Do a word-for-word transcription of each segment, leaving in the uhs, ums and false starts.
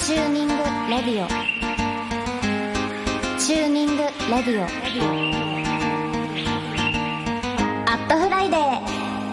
チューニングレディオチューニングレディオアットフライデー。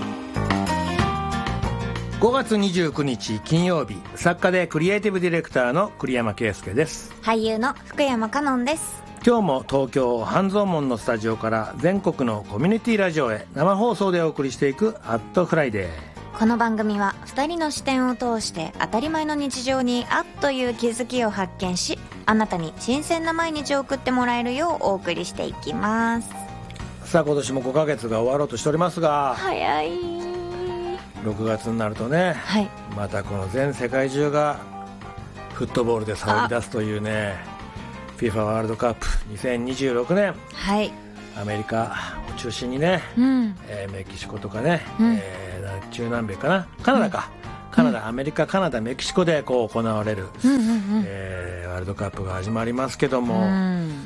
ごがつにじゅうくにち金曜日、作家でクリエイティブディレクターの栗山圭介です。 俳優の福山香音です。 今日も東京半蔵門のスタジオから全国のコミュニティラジオへ生放送でお送りしていくアットフライデー。 この番組はふたりの視点を通して当たり前の日常にあっという気づきを発見し、あなたに新鮮な毎日を送ってもらえるようお送りしていきます。 さあ今年もごかげつが終わろうとしておりますが、 早い。 ろくがつになるとね、はい、またこの全世界中がフットボールで騒ぎ出すというね、 FIFA ワールドカップにせんにじゅうろくねん、はい、アメリカを中心にね、うんえー、メキシコとかね、うんえー中南米かな、カナダか、うん、カナダ、アメリカ、カナダ、メキシコでこう行われる、うんうんうんえー、ワールドカップが始まりますけども、うん、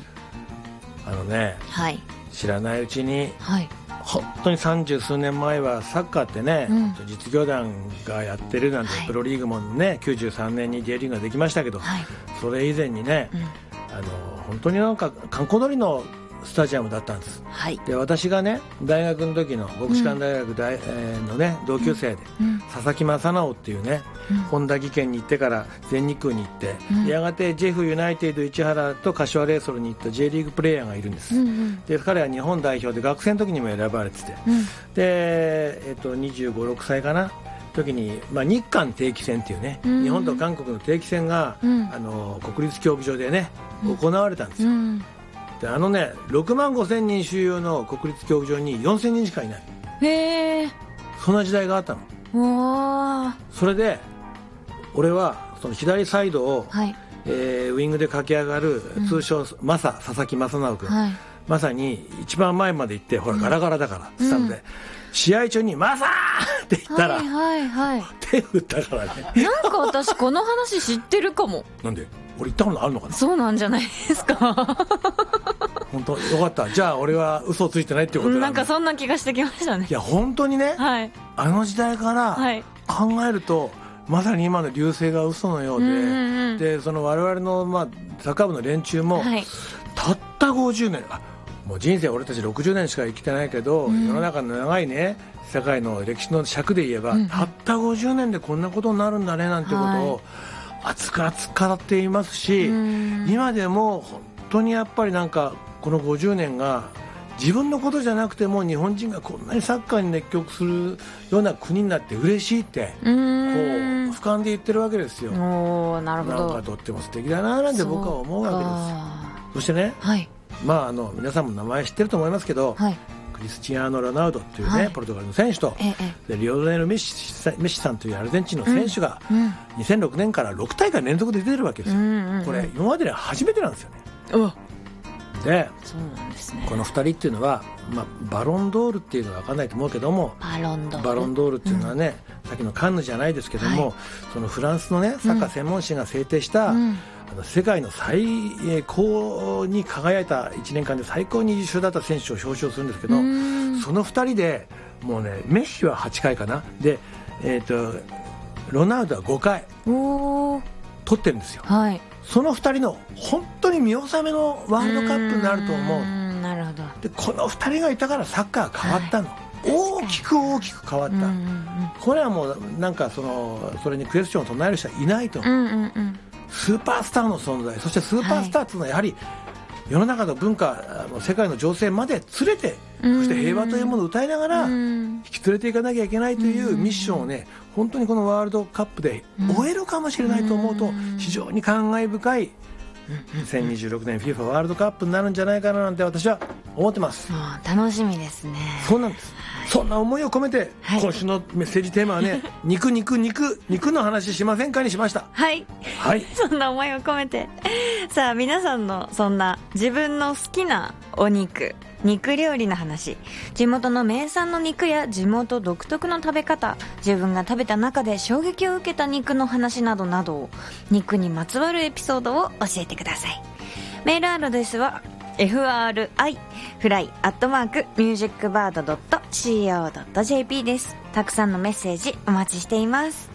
あのね、はい、知らないうちに、はい、本当に三十数年前はサッカーってね、うん、実業団がやってるなんて、はい、プロリーグもねきゅうじゅうさんねんに J リーグができましたけど、はい、それ以前にね、うん、あの本当になんか観光通りのスタジアムだったんです、はい、で私がね大学の時の国士舘大学大、うんのね、同級生で、うん、佐々木正直っていうね、うん、本田技研に行ってから全日空に行って、うん、やがてジェフユナイテッド市原と柏レイソルに行った J リーグプレーヤーがいるんです、うんうん、で彼は日本代表で学生の時にも選ばれてて、うん、で、えっと、にじゅうご、ろくさいかな時に、まあ、日韓定期戦っていうね、うん、日本と韓国の定期戦が、うん、あの国立競技場でね行われたんですよ、うんであのね、ろくまんごせんにん収容の国立競技場によんせんにんしかいない。へー、そんな時代があったの。おそれで俺はその左サイドを、はいえー、ウイングで駆け上がる、うん、通称マサ佐々木正直君、はい、まさに一番前まで行って、ほらガラガラだから、うん、スタンドで、うん、試合中にマサーって言ったら、はいはいはい、手振ったからね。 なんか私この話知ってるかも。 なんで俺行ったことあるのかな。 そうなんじゃないですか。 本当よかった。じゃあ俺は嘘をついてないっていうことなんだ。 なんかそんな気がしてきましたね。 いや本当にね、はい、あの時代から考えると、はい、まさに今の流星が嘘のようで、うんうんうん、でその我々の、まあ、サッカー部の連中も、はい、たったごじゅうねん、あもう人生俺たちろくじゅうねんしか生きてないけど、うん、世の中の長いね世界の歴史の尺で言えば、うん、たったごじゅうねんでこんなことになるんだねなんてことを、はい熱く熱く語っていますし、今でも本当にやっぱりなんかこのごじゅうねんが自分のことじゃなくても日本人がこんなにサッカーに熱狂するような国になって嬉しいってこう俯瞰で言ってるわけですよ。おなるほど。なんかとっても素敵だななんて僕は思うわけです。 そ, そしてね、はい、まああの皆さんも名前知ってると思いますけど、はいクリスチアーノ・ロナウドというね、はい、ポルトガルの選手と、ええ、でリオネル・メッシ、メッシさんというアルゼンチンの選手が、うん、にせんろくねんからろくたいかい連続で出てるわけですよ、うんうんうん、これ今までで初めてなんですよね。でそうなんですね。このふたりっていうのは、まあ、バロンドールっていうのは分かんないと思うけどもバロンドール、バロンドールっていうのはね、うん、さっきのカンヌじゃないですけども、はい、そのフランスのねサッカー専門誌が制定した、うんあの世界の最高に輝いたいちねんかんで最高に優秀だった選手を表彰するんですけど、そのふたりでもうねメッシははちかいかなで、えー、とロナウドはごかい取ってるんですよ、はい、そのふたりの本当に見納めのワールドカップになると思う。なるほど。でこのふたりがいたからサッカーが変わったの、はい、大きく大きく変わった、うんうんうん、これはもうなんか そのそれにクエスチョンを唱える人はいないと思う、うんうんうんスーパースターの存在、そしてスーパースターというのはやはり世の中の文化、世界の情勢まで連れて、そして平和というものを歌いながら引き連れていかなきゃいけないというミッションをね、本当にこのワールドカップで終えるかもしれないと思うと非常に感慨深いにせんにじゅうろくねん FIFA ワールドカップになるんじゃないかななんて私は思ってます。 楽しみですね。 そうなんです、はい、そんな思いを込めて、はい、今週のメッセージテーマはね肉肉肉肉の話しませんかにしました。 はい、はい、そんな思いを込めてさあ皆さんのそんな自分の好きなお肉肉料理の話、地元の名産の肉や地元独特の食べ方、自分が食べた中で衝撃を受けた肉の話などなど、肉にまつわるエピソードを教えてください。メールアドレスは エフアールアイ フライ アットマーク ミュージックバード ドット シーオー ドット ジェーピー です。たくさんのメッセージお待ちしています。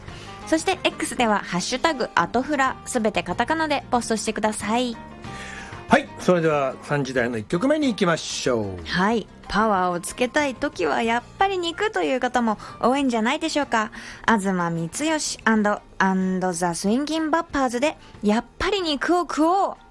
そして X ではハッシュタグアトフラ、すべてカタカナでポストしてください。 はい、それではさんじ台のいっきょくめに行きましょう。 はい、パワーをつけたい時はやっぱり肉という方も多いんじゃないでしょうか。東光義&ザ・スウィンギン・バッパーズでやっぱり肉を食おう。